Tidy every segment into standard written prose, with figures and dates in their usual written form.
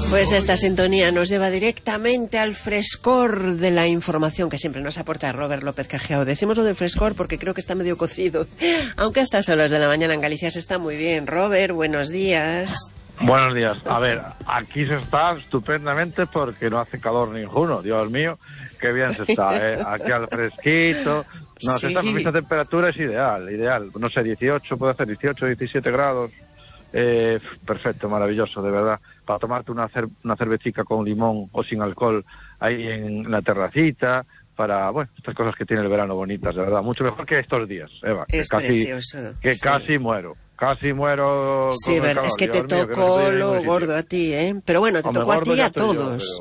Pues esta sintonía nos lleva directamente al frescor de la información que siempre nos aporta Robert López Cajiao. Decimos lo de frescor porque creo que está medio cocido, aunque a estas horas de la mañana en Galicia se está muy bien. Robert, buenos días. Buenos días. A ver, aquí se está estupendamente porque no hace calor ninguno. Dios mío, qué bien se está, ¿eh? Aquí al fresquito. No, sí. Esta temperatura es ideal. No sé, 18, puede hacer 18, 17 grados. Perfecto, maravilloso, de verdad. Para tomarte una cervecita con limón o sin alcohol ahí en la terracita. Para, bueno, estas cosas que tiene el verano bonitas, de verdad. Mucho mejor que estos días, Eva. Es precioso. Que sí. Casi muero. Sí, verdad, es que te tocó lo gordo a ti, ¿eh? Pero bueno, te tocó a ti y a todos.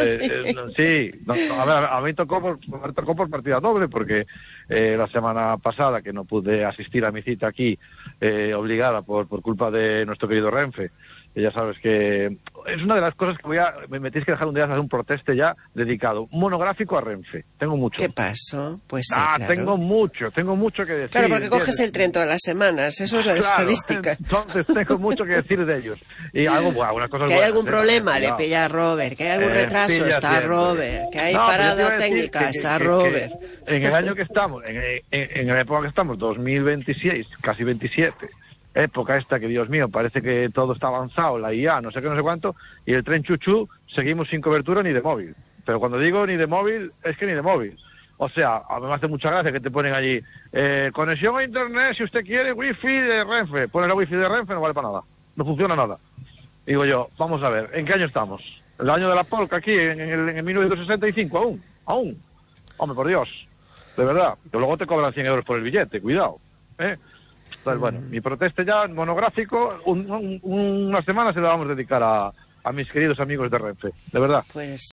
Sí, a ver, a mí me tocó por partida doble, porque la semana pasada, que no pude asistir a mi cita aquí, obligada por culpa de nuestro querido Renfe, que ya sabes que es una de las cosas que me tenéis que dejar un día hacer un proteste ya dedicado, monográfico a Renfe. Tengo mucho. ¿Qué pasó? Pues sí, claro. Tengo mucho que decir. Claro, porque coges el tren todas las semanas, eso es la estadística. Entonces tengo mucho que decir de ellos. Y algunas cosas que hay buenas, algún problema, le pilla a Robert, que hay algún retraso, está siempre. Robert, que hay parada técnica, está Robert. En el año que estamos, en la época que estamos, 2026, casi 27, época esta que, Dios mío, parece que todo está avanzado, la IA, no sé qué, no sé cuánto, y el tren chuchú seguimos sin cobertura ni de móvil. Pero cuando digo ni de móvil, es que ni de móvil. O sea, a mí me hace mucha gracia que te ponen allí, conexión a internet, si usted quiere, wifi de Renfe. Pones la wifi de Renfe, no vale para nada. No funciona nada. Digo yo, vamos a ver, ¿en qué año estamos? ¿El año de la polca aquí, en el 1965? ¿Aún? Hombre, por Dios. De verdad. Que luego te cobran 100 euros por el billete, cuidado. Entonces, bueno, mi protesta ya monográfico, una semana se la vamos a dedicar a mis queridos amigos de Renfe, de verdad. Pues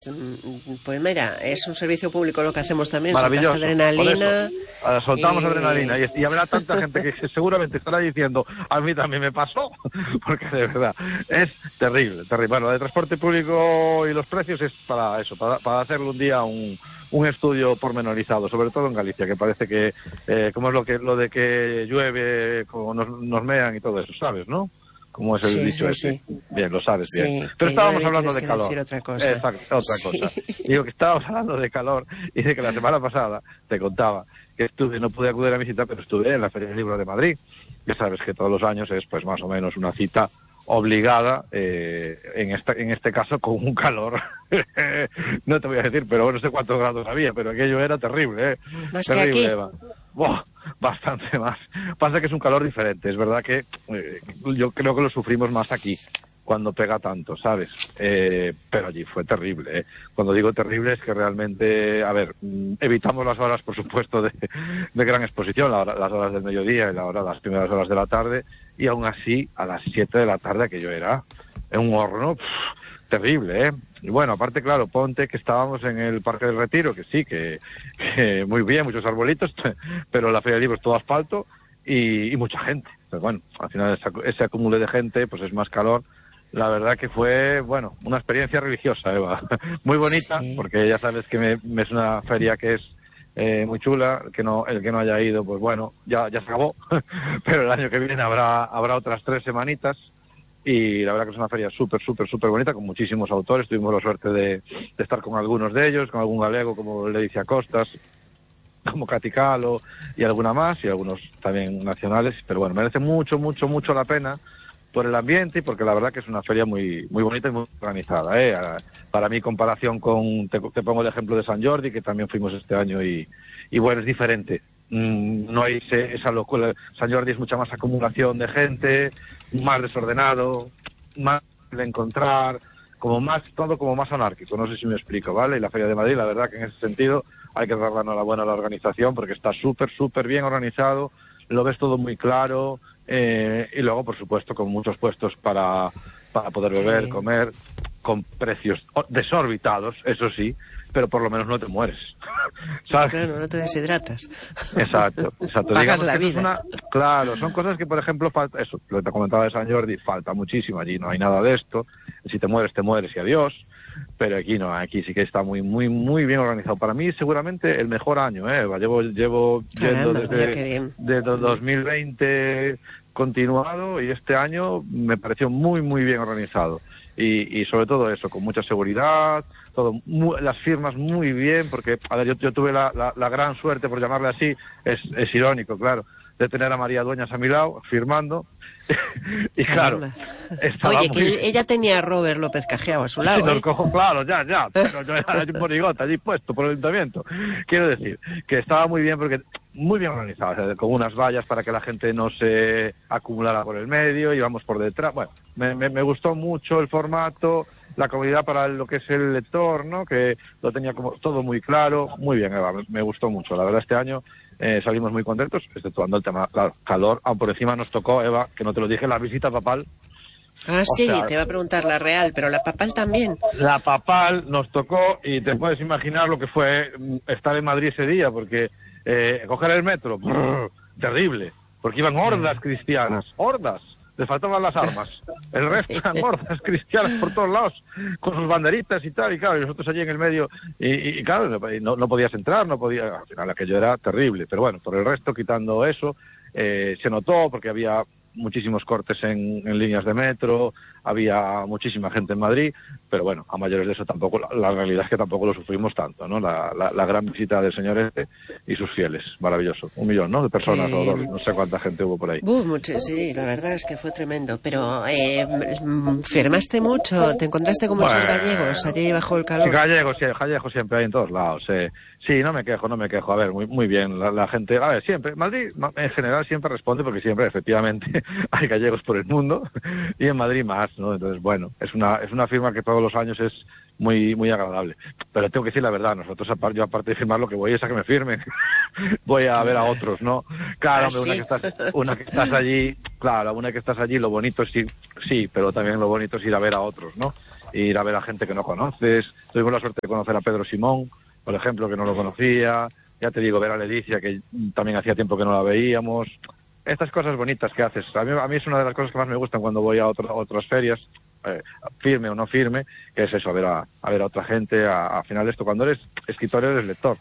mira, es un servicio público lo que hacemos también, maravilloso. Soltaste adrenalina. Soltamos adrenalina y habrá tanta gente que seguramente estará diciendo, a mí también me pasó, porque de verdad es terrible. Bueno, lo de transporte público y los precios es para eso, para hacerle un día un estudio pormenorizado, sobre todo en Galicia, que parece que, como es lo de que llueve, como nos mean y todo eso, ¿sabes, no? Como es el dicho ese. Sí. Bien, lo sabes bien. Pero estábamos hablando de calor. Otra cosa. Exacto, otra cosa. Digo que estábamos hablando de calor y de que la semana pasada te contaba que no pude acudir a mi cita, pero estuve en la Feria del Libro de Madrid. Ya sabes que todos los años es pues más o menos una cita obligada, en este caso con un calor, no te voy a decir, pero no sé cuántos grados había, pero aquello era terrible, Más terrible, que aquí. Eva. Bastante más. Pasa que es un calor diferente, es verdad que yo creo que lo sufrimos más aquí, cuando pega tanto, ¿sabes? Pero allí fue terrible, Cuando digo terrible es que realmente, a ver, evitamos las horas, por supuesto, de gran exposición, las horas del mediodía y las primeras horas de la tarde, y aún así, a las 7 de la tarde aquello era en un horno terrible, Y bueno, aparte, claro, ponte que estábamos en el Parque del Retiro, que sí, que muy bien, muchos arbolitos, pero la Feria de Libros es todo asfalto y mucha gente. Pero bueno, al final ese acúmulo de gente, pues es más calor. La verdad que fue, bueno, una experiencia religiosa, Eva. Muy bonita, sí. Porque ya sabes que es una feria que es muy chula, el que no haya ido, pues bueno, ya se acabó. Pero el año que viene habrá otras 3 semanitas. Y la verdad que es una feria súper bonita, con muchísimos autores. Tuvimos la suerte de estar con algunos de ellos, con algún galego como Ledicia Costas, como Cati Calo y alguna más, y algunos también nacionales. Pero bueno, merece mucho la pena por el ambiente y porque la verdad que es una feria muy bonita y muy organizada. Para mí, comparación con, te pongo el ejemplo de San Jordi, que también fuimos este año, y bueno, es diferente. No hay esa locura. San Jordi es mucha más acumulación de gente, más desordenado, más de encontrar, todo como más anárquico, no sé si me explico, ¿vale? Y la Feria de Madrid, la verdad que en ese sentido hay que dar la enhorabuena a la organización, porque está súper bien organizado, lo ves todo muy claro, y luego, por supuesto, con muchos puestos para poder beber, comer, con precios desorbitados, eso sí, pero por lo menos no te mueres, ¿sabes? Claro, no te deshidratas. Exacto. Pagas la vida. Claro, son cosas que, por ejemplo, falta, eso, lo que te comentaba de San Jordi, falta muchísimo, allí no hay nada de esto, si te mueres y adiós, pero aquí no, aquí sí que está muy bien organizado. Para mí, seguramente, el mejor año, Eva. Llevo yendo desde 2020 continuado y este año me pareció muy, muy bien organizado. Y sobre todo eso, con mucha seguridad, las firmas muy bien, porque, a ver, yo tuve la gran suerte, por llamarle así, es irónico, claro, de tener a María Dueñas a mi lado, firmando, y claro, oye, que ella tenía a Robert López Cajiao a su lado, nos cojo, claro, ya, pero yo era un monigote allí puesto por el ayuntamiento. Quiero decir, que estaba muy bien, porque muy bien organizado, o sea, con unas vallas para que la gente no se acumulara por el medio, íbamos por detrás, bueno, me gustó mucho el formato, la comodidad para lo que es el lector, ¿no? Que lo tenía como todo muy claro, muy bien, Eva, me gustó mucho, la verdad este año salimos muy contentos, exceptuando el tema, claro, calor, aún por encima nos tocó, Eva, que no te lo dije, la visita papal. Ah, sí, o sea, te va a preguntar la real, pero la papal también. La papal nos tocó y te puedes imaginar lo que fue estar en Madrid ese día, porque coger el metro, terrible, porque iban hordas cristianas, hordas, les faltaban las armas, el resto eran hordas cristianas por todos lados, con sus banderitas y tal, y claro, y nosotros allí en el medio, y claro, no podías entrar, al final aquello era terrible, pero bueno, por el resto, quitando eso, se notó porque había muchísimos cortes en líneas de metro, había muchísima gente en Madrid, pero bueno, a mayores de eso tampoco, la realidad es que tampoco lo sufrimos tanto, ¿no? La gran visita del señor y sus fieles, maravilloso, 1 millón, ¿no? De personas o 2, no sé cuánta gente hubo por ahí. Mucho, sí, la verdad es que fue tremendo, pero firmaste mucho, te encontraste con muchos gallegos allí bajo el calor. Sí, gallegos siempre hay en todos lados, sí, no me quejo, a ver, muy bien, la gente, a ver, siempre, Madrid en general siempre responde porque siempre efectivamente hay gallegos por el mundo y en Madrid más, ¿no? Entonces, bueno, es una firma que todos los años es muy muy agradable. Pero tengo que decir la verdad, nosotros, yo aparte de firmar, lo que voy es a que me firmen. Voy a ver a otros, ¿no? Claro, hombre, una que estás allí, claro, una que estás allí, lo bonito es ir, sí, pero también lo bonito es ir a ver a otros, ¿no? Ir a ver a gente que no conoces. Tuvimos la suerte de conocer a Pedro Simón, por ejemplo, que no lo conocía. Ya te digo, ver a Leticia, que también hacía tiempo que no la veíamos. Estas cosas bonitas que haces, a mí es una de las cosas que más me gustan cuando voy a otras ferias, firme o no firme, que es eso, ver a otra gente, al final esto, cuando eres escritor eres lector,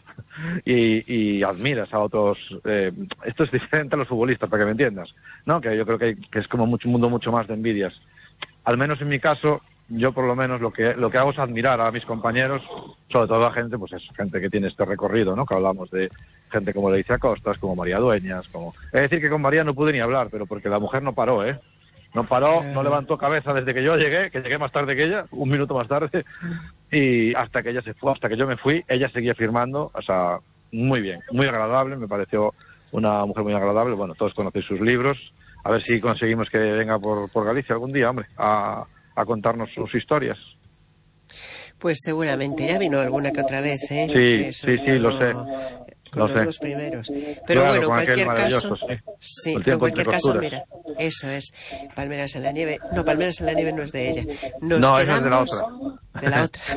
y admiras a otros, esto es diferente a los futbolistas, para que me entiendas, ¿no? Que yo creo que es como un mundo mucho más de envidias. Al menos en mi caso, yo por lo menos lo que hago es admirar a mis compañeros, sobre todo a gente, pues es gente que tiene este recorrido, ¿no? Que hablamos de gente como Leticia Costas, como María Dueñas, Es decir, que con María no pude ni hablar, pero porque la mujer no paró, No paró, no levantó cabeza desde que yo llegué, que llegué más tarde que ella, 1 minuto más tarde, y hasta que ella se fue, hasta que yo me fui, ella seguía firmando, o sea, muy bien, muy agradable, me pareció una mujer muy agradable. Bueno, todos conocéis sus libros, a ver si conseguimos que venga por Galicia algún día, hombre, a contarnos sus historias. Pues seguramente, ya vino alguna que otra vez, Sí, lo sé. Con los 2 primeros. Pero claro, bueno, en cualquier caso, sí, en cualquier caso, mira, eso es Palmeras en la nieve. No, Palmeras en la nieve no es de ella. No, esa es de la otra. De la otra.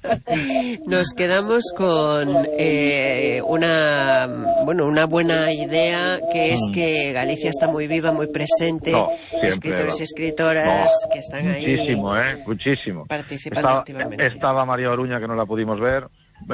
Nos quedamos con una buena idea, que es que Galicia está muy viva, muy presente, siempre, escritores y escritoras que están muchísimo, ahí. Muchísimo. Participando activamente. Estaba María Oruña, que no la pudimos ver.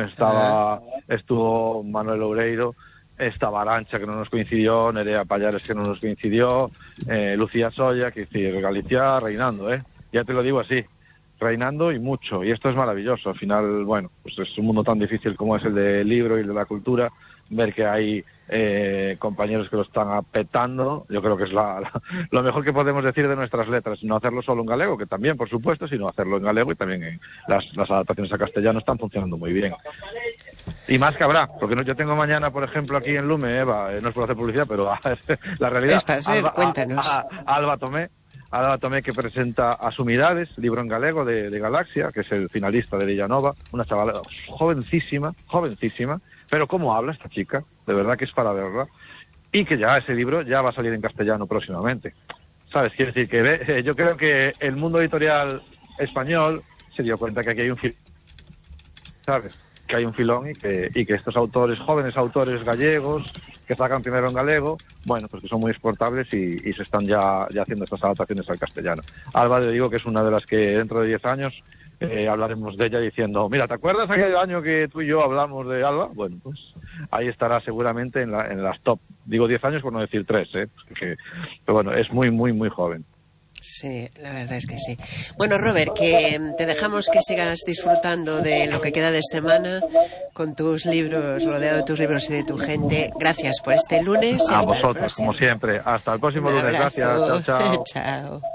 Estuvo Manuel Oureiro, estaba Arancha, que no nos coincidió, Nerea Pallares, que no nos coincidió, Lucía Soya, que decir, Galicia reinando, ya te lo digo así, reinando y mucho, y esto es maravilloso. Al final, bueno, pues es un mundo tan difícil como es el del libro y el de la cultura, ver que hay compañeros que lo están apetando, yo creo que es lo mejor que podemos decir de nuestras letras, no hacerlo solo en galego, que también, por supuesto, sino hacerlo en galego, y también en las adaptaciones a castellano están funcionando muy bien. Y más que habrá, porque yo tengo mañana, por ejemplo, aquí en Lume, Eva, no es por hacer publicidad, pero la realidad, cuéntanos. Alba Tomé, que presenta Asumidades, libro en galego de Galaxia, que es el finalista de Villanova, una chavala jovencísima, pero cómo habla esta chica, de verdad que es para verla, y que ya ese libro ya va a salir en castellano próximamente. ¿Sabes? Quiere decir que yo creo que el mundo editorial español se dio cuenta que aquí hay un filón, ¿sabes? Que hay un filón y que estos autores, jóvenes autores gallegos, que sacan primero en galego, bueno, pues que son muy exportables y se están ya haciendo estas adaptaciones al castellano. Alba, le digo que es una de las que dentro de 10 años hablaremos de ella diciendo, mira, ¿te acuerdas aquel año que tú y yo hablamos de Alba? Bueno, pues ahí estará seguramente en las top. Digo 10 años por no decir 3, pero bueno, es muy, muy, muy joven. Sí, la verdad es que sí. Bueno, Robert, que te dejamos que sigas disfrutando de lo que queda de semana con tus libros, rodeado de tus libros y de tu gente. Gracias por este lunes. A vosotros, como siempre. Hasta el próximo lunes. Gracias. Chao, chao. Chao.